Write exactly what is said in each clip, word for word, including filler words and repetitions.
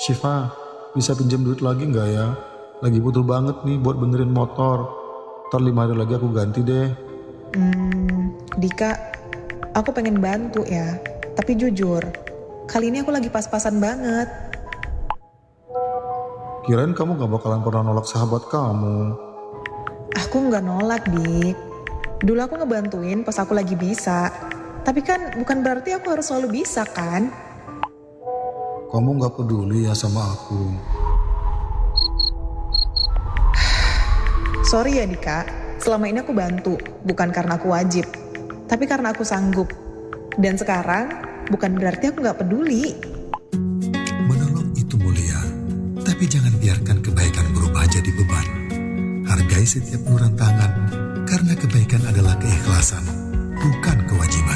Syifa, bisa pinjam duit lagi nggak ya? Lagi butuh banget nih buat benerin motor. Ntar lima hari lagi aku ganti deh. Hmm, Dika, aku pengen bantu ya. Tapi jujur, kali ini aku lagi pas-pasan banget. Kirain kamu gak bakalan pernah nolak sahabat kamu. Aku nggak nolak, Dik. Dulu aku ngebantuin pas aku lagi bisa. Tapi kan bukan berarti aku harus selalu bisa kan? Kamu gak peduli ya sama aku. Sorry ya Dika, selama ini aku bantu, bukan karena aku wajib. Tapi karena aku sanggup. Dan sekarang, bukan berarti aku nggak peduli. Menolong itu mulia, tapi jangan biarkan kebaikan berubah jadi beban. Hargai setiap uluran tangan, karena kebaikan adalah keikhlasan, bukan kewajiban.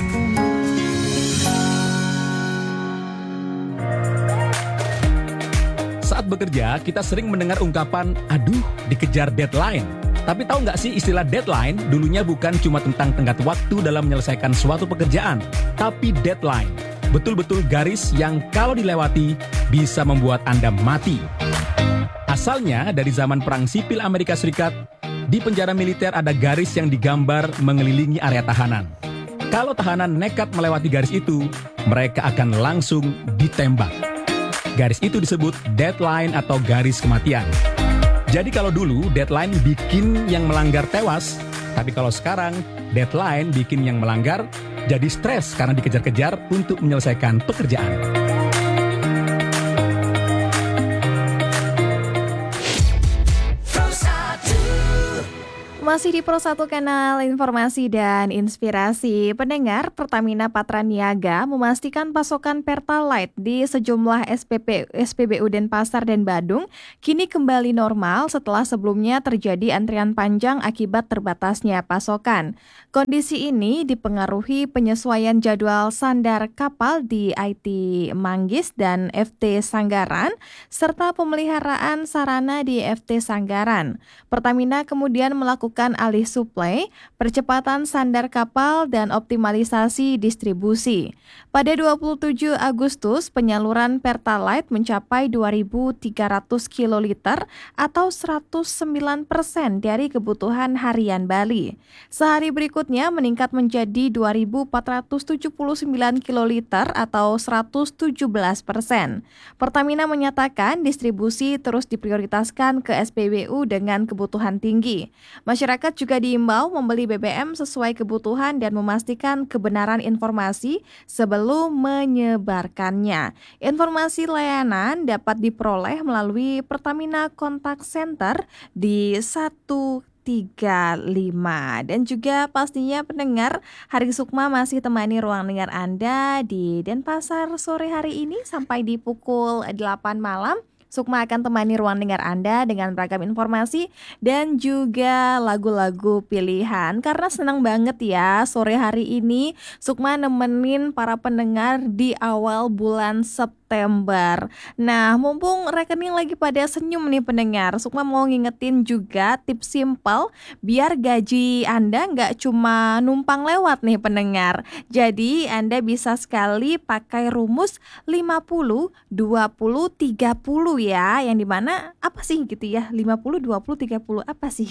Saat bekerja, kita sering mendengar ungkapan, aduh, dikejar deadline. Tapi tahu nggak sih istilah deadline dulunya bukan cuma tentang tenggat waktu dalam menyelesaikan suatu pekerjaan, tapi deadline. Betul-betul garis yang kalau dilewati bisa membuat Anda mati. Asalnya dari zaman Perang Sipil Amerika Serikat, di penjara militer ada garis yang digambar mengelilingi area tahanan. Kalau tahanan nekat melewati garis itu, mereka akan langsung ditembak. Garis itu disebut deadline atau garis kematian. Jadi kalau dulu deadline bikin yang melanggar tewas, tapi kalau sekarang deadline bikin yang melanggar jadi stres karena dikejar-kejar untuk menyelesaikan pekerjaan. Masih di Pro satu Kanal Informasi dan Inspirasi. Pendengar, Pertamina Patraniaga memastikan pasokan Pertalite di sejumlah S P P, S P B U Denpasar dan Badung kini kembali normal setelah sebelumnya terjadi antrian panjang akibat terbatasnya pasokan. Kondisi ini dipengaruhi penyesuaian jadwal sandar kapal di I T Manggis dan F T Sanggaran serta pemeliharaan sarana di F T Sanggaran. Pertamina kemudian melakukan alih suplai, percepatan sandar kapal, dan optimalisasi distribusi. Pada dua puluh tujuh Agustus, penyaluran Pertalite mencapai dua ribu tiga ratus kiloliter atau seratus sembilan persen dari kebutuhan harian Bali. Sehari berikutnya meningkat menjadi dua ribu empat ratus tujuh puluh sembilan kiloliter atau seratus tujuh belas persen. Pertamina menyatakan distribusi terus diprioritaskan ke S P B U dengan kebutuhan tinggi. Masyarakat juga diimbau membeli B B M sesuai kebutuhan dan memastikan kebenaran informasi sebelum menyebarkannya. Informasi layanan dapat diperoleh melalui Pertamina Contact Center di satu tiga lima. Dan juga pastinya pendengar, Hari Sukma masih temani ruang dengar Anda di Denpasar sore hari ini sampai di pukul delapan malam. Sukma akan temani ruang dengar Anda dengan beragam informasi dan juga lagu-lagu pilihan. Karena senang banget ya sore hari ini Sukma nemenin para pendengar di awal bulan September. Nah, mumpung rekening lagi pada senyum nih pendengar, Sukma mau ngingetin juga tips simpel biar gaji Anda nggak cuma numpang lewat nih pendengar. Jadi Anda bisa sekali pakai rumus lima puluh, dua puluh, tiga puluh ya, yang dimana apa sih gitu ya, lima puluh, dua puluh, tiga puluh apa sih?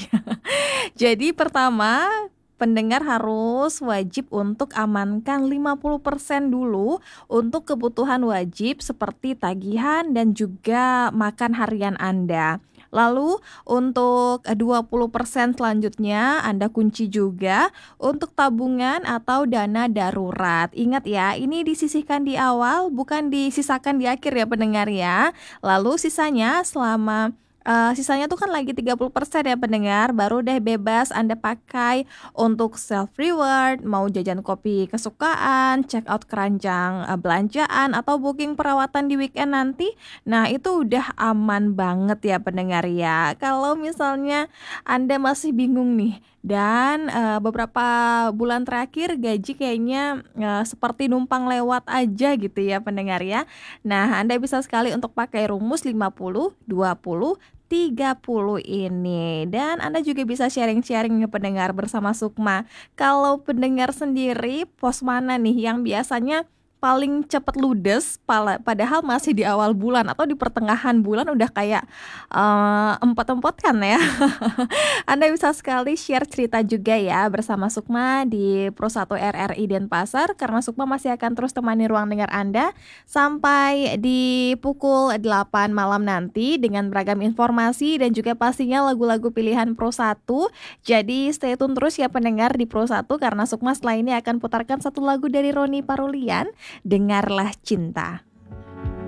Jadi pertama, pendengar harus wajib untuk amankan lima puluh persen dulu untuk kebutuhan wajib seperti tagihan dan juga makan harian Anda. Lalu untuk dua puluh persen selanjutnya Anda kunci juga untuk tabungan atau dana darurat. Ingat ya, ini disisihkan di awal bukan disisakan di akhir ya pendengar ya. Lalu sisanya selama Uh, sisanya tuh kan lagi tiga puluh persen ya pendengar, baru deh bebas Anda pakai untuk self reward, mau jajan kopi kesukaan, check out keranjang uh, belanjaan atau booking perawatan di weekend nanti. Nah, itu udah aman banget ya pendengar ya. Kalau misalnya Anda masih bingung nih dan uh, beberapa bulan terakhir gaji kayaknya uh, seperti numpang lewat aja gitu ya pendengar ya. Nah, Anda bisa sekali untuk pakai rumus lima puluh, dua puluh, tiga puluh ini. Dan Anda juga bisa sharing-sharing ke pendengar bersama Sukma. Kalau pendengar sendiri, pos mana nih yang biasanya paling cepat ludes pala- padahal masih di awal bulan atau di pertengahan bulan udah kayak eh, empot-empot kan ya. Anda bisa sekali share cerita juga ya bersama Sukma di Pro satu R R I Denpasar, karena Sukma masih akan terus temani ruang dengar Anda sampai di pukul delapan malam nanti dengan beragam informasi dan juga pastinya lagu-lagu pilihan Pro satu. Jadi stay tune terus ya pendengar di Pro satu, karena Sukma setelah ini akan putarkan satu lagu dari Roni Parulian, Dengarlah Cinta.